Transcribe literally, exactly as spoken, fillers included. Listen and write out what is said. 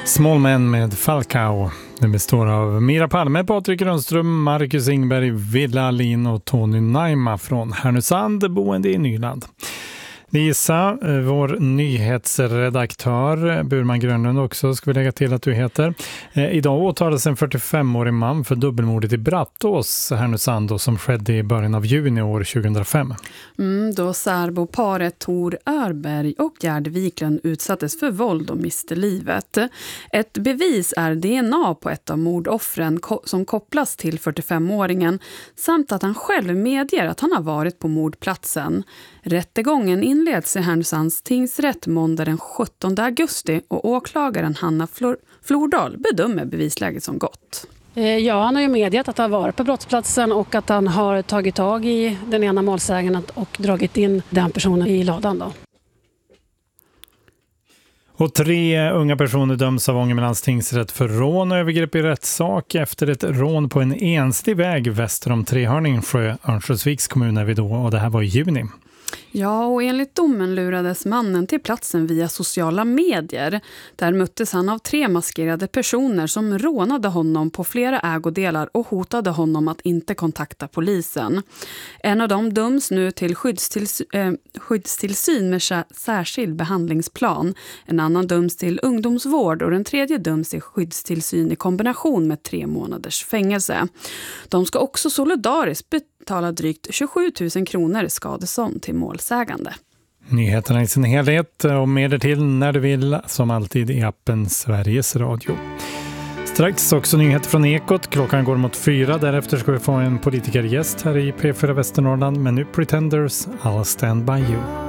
Small Men med Falcao. Det består av Mira Palme, Patrik Rönnström, Marcus Ingberg, Villa Alin och Tony Naima från Härnösand, boende i Nyland. Lisa, vår nyhetsredaktör, Burman Grönlund också, ska vi lägga till att du heter. Eh, idag åtalas en fyrtiofemårig man för dubbelmordet i Brattås, Härnösand, som skedde i början av juni år tjugohundrafem. Mm, då särboparet Tor Örberg och Gerd Wiklund utsattes för våld och miste livet. Ett bevis är D N A på ett av mordoffren ko- som kopplas till fyrtiofemåringen samt att han själv medger att han har varit på mordplatsen. Rättegången inleds i Härnösands tingsrätt måndag den sjuttonde augusti och åklagaren Hanna Flor- Flordal bedömer bevisläget som gott. Ja, han har ju medgett att han har varit på brottsplatsen och att han har tagit tag i den ena målsägaren och dragit in den personen i ladan då. Och tre unga personer döms av Ångermanlands tingsrätt för rån och övergrepp i rättssak efter ett rån på en enslig väg väster om Trehörningsjö, Örnsköldsviks kommun är vi då, och det här var i juni. Ja, och enligt domen lurades mannen till platsen via sociala medier. Där möttes han av tre maskerade personer som rånade honom på flera ägodelar och hotade honom att inte kontakta polisen. En av dem döms nu till skyddstillsyn, eh, skyddstillsyn med särskild behandlingsplan. En annan döms till ungdomsvård och den tredje döms till skyddstillsyn i kombination med tre månaders fängelse. De ska också solidariskt betala drygt tjugosju tusen kronor i skadestånd till målsägande. Nyheterna i sin helhet och mer till när du vill, som alltid i appen Sveriges Radio. Strax också nyheter från Ekot. Klockan går mot fyra. Därefter ska vi få en politikergäst här i P fyra Västernorrland. Men nu Pretenders, I'll stand by you.